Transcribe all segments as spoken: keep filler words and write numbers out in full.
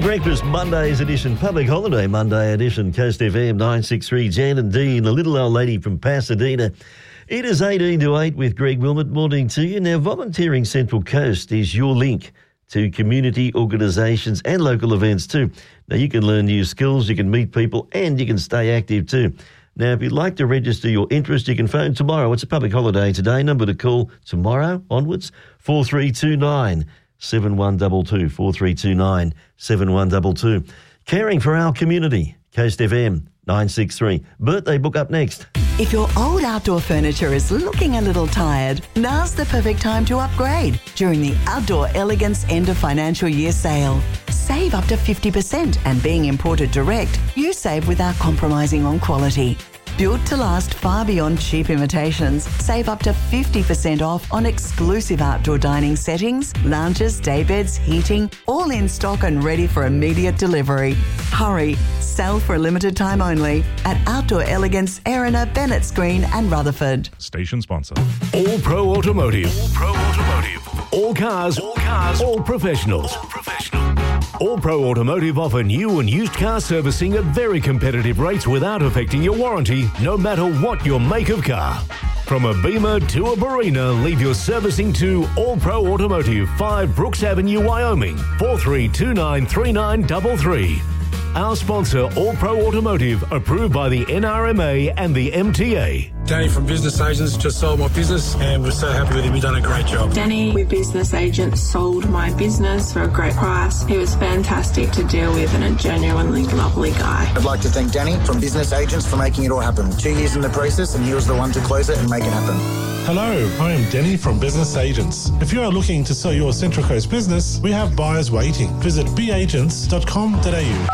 Breakfast Mondays edition, public holiday Monday edition, Coast F M nine sixty-three, Jan and Dean, a little old lady from Pasadena. It is eighteen to eight with Greg Wilmot. Morning to you. Now, Volunteering Central Coast is your link to community organisations and local events too. Now, you can learn new skills, you can meet people, and you can stay active too. Now, if you'd like to register your interest, you can phone tomorrow. It's a public holiday today. Number to call tomorrow onwards, four three two nine, seven one two two, four three two nine, seven one two two. Caring for our community, Coast F M nine sixty-three. Birthday book up next. If your old outdoor furniture is looking a little tired, now's the perfect time to upgrade during the Outdoor Elegance End of Financial Year sale. Save up to fifty percent, and being imported direct, you save without compromising on quality. Built to last far beyond cheap imitations, save up to fifty percent off on exclusive outdoor dining settings, lounges, daybeds, heating, all in stock and ready for immediate delivery. Hurry, sell for a limited time only at Outdoor Elegance, Erina, Bennett's Green and Rutherford. Station sponsor. All Pro Automotive. All Pro Automotive. All cars. All cars. All professionals. All professional. All Pro Automotive offer new and used car servicing at very competitive rates without affecting your warranty, no matter what your make of car. From a Beamer to a Barina, leave your servicing to All Pro Automotive, five Brooks Avenue, Wyoming, four three two nine, three nine three three. Our sponsor, All Pro Automotive, approved by the N R M A and the M T A. Danny from Business Agents just sold my business and we're so happy with him. He's done a great job. Danny with Business Agents sold my business for a great price. He was fantastic to deal with and a genuinely lovely guy. I'd like to thank Danny from Business Agents for making it all happen. Two years in the process and he was the one to close it and make it happen. Hello, I am Denny from Business Agents. If you are looking to sell your Central Coast business, we have buyers waiting. Visit b agents dot com dot a u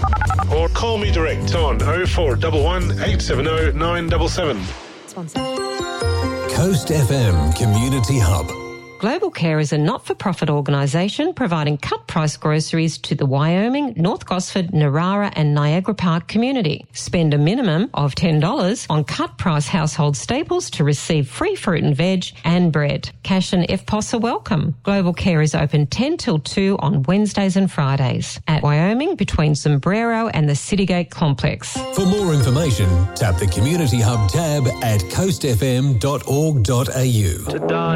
or call me direct on oh four one one, eight seven oh, nine seven seven. Sponsor. Coast F M Community Hub. Global Care is a not-for-profit organisation providing cut-price groceries to the Wyoming, North Gosford, Narara and Niagara Park community. Spend a minimum of ten dollars on cut-price household staples to receive free fruit and veg and bread. Cash and F P O S are welcome. Global Care is open ten till two on Wednesdays and Fridays at Wyoming between Sombrero and the Citygate complex. For more information, tap the Community Hub tab at coast f m dot org dot a u.